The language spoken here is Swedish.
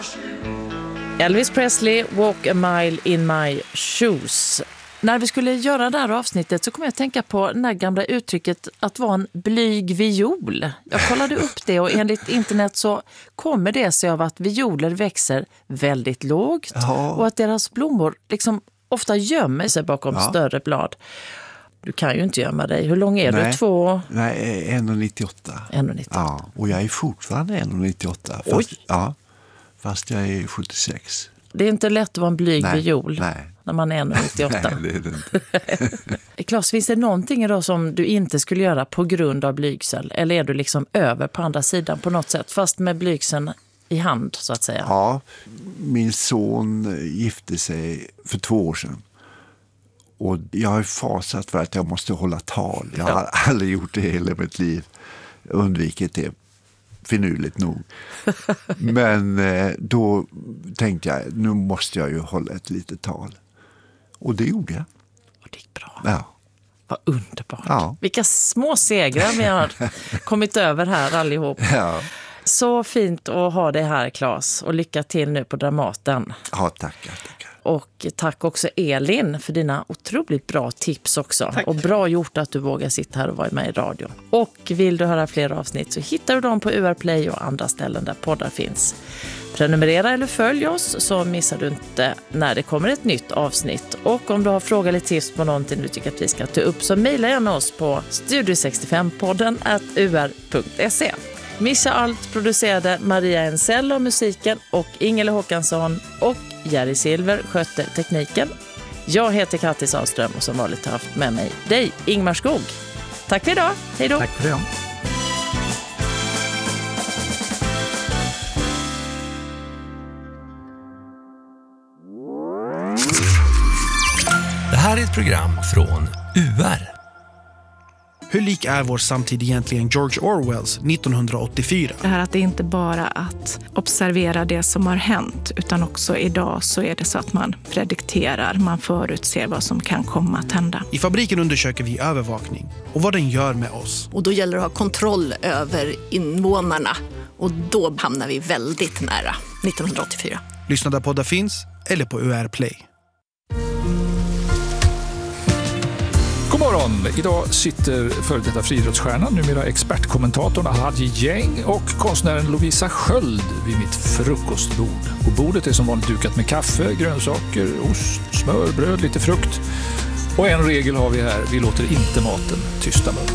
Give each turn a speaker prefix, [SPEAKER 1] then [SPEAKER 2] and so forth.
[SPEAKER 1] Elvis Presley, Walk a Mile in My Shoes. När vi skulle göra det här avsnittet så kom jag att tänka på det här gamla uttrycket att vara en blyg viol. Jag kollade upp det och enligt internet så kommer det sig av att violer växer väldigt lågt och att deras blommor liksom ofta gömmer sig bakom större blad. Du kan ju inte gömma dig. Hur lång är du? 2?
[SPEAKER 2] Nej, 1,98.
[SPEAKER 1] 1,98.
[SPEAKER 2] Ja, och jag är fortfarande 1,98. Fast jag är 76.
[SPEAKER 1] Det är inte lätt att vara en blyg viol när man är 1,98.
[SPEAKER 2] Nej, det är det inte.
[SPEAKER 1] Claes, finns det någonting idag som du inte skulle göra på grund av blygsel? Eller är du liksom över på andra sidan på något sätt? Fast med blygseln i hand, så att säga.
[SPEAKER 2] Ja, min son gifte sig för 2 år sedan. Och jag har fasat för att jag måste hålla tal. Jag har aldrig gjort det hela mitt liv. Undvikit det. Finurligt nog. Men då tänkte jag, nu måste jag ju hålla ett litet tal. Och det gjorde jag.
[SPEAKER 1] Och det gick bra.
[SPEAKER 2] Ja.
[SPEAKER 1] Vad underbart.
[SPEAKER 2] Ja.
[SPEAKER 1] Vilka små segrar vi har kommit över här allihop.
[SPEAKER 2] Ja.
[SPEAKER 1] Så fint att ha dig här, Claes. Och lycka till nu på Dramaten.
[SPEAKER 2] Ja, tackar.
[SPEAKER 1] Och tack också Elin för dina otroligt bra tips också.
[SPEAKER 3] Tack.
[SPEAKER 1] Och bra gjort att du vågar sitta här och vara med i radio. Och vill du höra fler avsnitt så hittar du dem på UR Play och andra ställen där poddar finns. Prenumerera eller följ oss så missar du inte när det kommer ett nytt avsnitt. Och om du har frågor eller tips på någonting du tycker att vi ska ta upp så mejla gärna oss på studio65podden@ur.se. Mischa Alt producerade Maria Ensell och musiken och Ingela Håkansson och Jerry Silver skötte tekniken. Jag heter Kattis Sahlström och som vanligt har haft med mig dig, Ingmar Skog. Tack för idag. Hej då.
[SPEAKER 3] Tack för det.
[SPEAKER 4] Det här är ett program från UR.
[SPEAKER 5] Hur lik är vår samtid egentligen George Orwells 1984?
[SPEAKER 6] Det här att det inte bara att observera det som har hänt utan också idag så är det så att man predikterar, man förutser vad som kan komma att hända.
[SPEAKER 5] I Fabriken undersöker vi övervakning och vad den gör med oss.
[SPEAKER 7] Och då gäller det att ha kontroll över invånarna och då hamnar vi väldigt nära 1984.
[SPEAKER 5] Lyssna där poddar finns eller på UR Play.
[SPEAKER 8] God morgon! Idag sitter före detta friidrottsstjärnan, numera expertkommentatorn Hadji Gäng och konstnären Lovisa Sköld vid mitt frukostbord. Och bordet är som vanligt dukat med kaffe, grönsaker, ost, smör, bröd, lite frukt. Och en regel har vi här, vi låter inte maten tysta mun.